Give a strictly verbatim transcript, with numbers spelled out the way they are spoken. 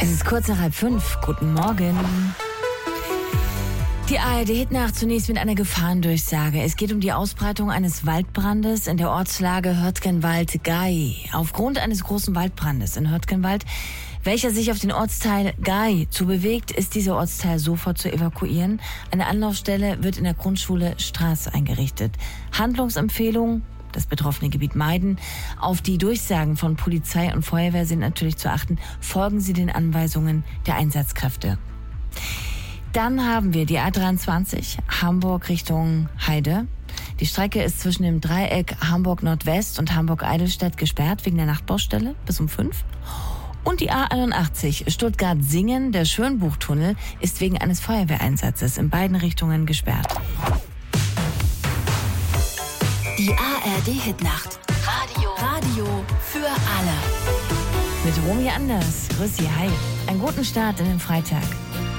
Es ist kurz nach halb fünf. Guten Morgen. Die A R D-Hitnacht zunächst mit einer Gefahrendurchsage. Es geht um die Ausbreitung eines Waldbrandes in der Ortslage Höttgenwald-Gaai. Aufgrund eines großen Waldbrandes in Höttgenwald, welcher sich auf den Ortsteil Gaai zubewegt, ist dieser Ortsteil sofort zu evakuieren. Eine Anlaufstelle wird in der Grundschule Straße eingerichtet. Handlungsempfehlung: das betroffene Gebiet meiden. Auf die Durchsagen von Polizei und Feuerwehr sind natürlich zu achten. Folgen Sie den Anweisungen der Einsatzkräfte. Dann haben wir die A dreiundzwanzig, Hamburg Richtung Heide. Die Strecke ist zwischen dem Dreieck Hamburg Nordwest und Hamburg-Eidelstedt gesperrt wegen der Nachtbaustelle bis um fünf. Und die A einundachtzig, Stuttgart-Singen, der Schönbuchtunnel, ist wegen eines Feuerwehreinsatzes in beiden Richtungen gesperrt. Die A R D-Hitnacht. Radio. Radio für alle. Mit Romy Anders. Grüß Sie, hi. Einen guten Start in den Freitag.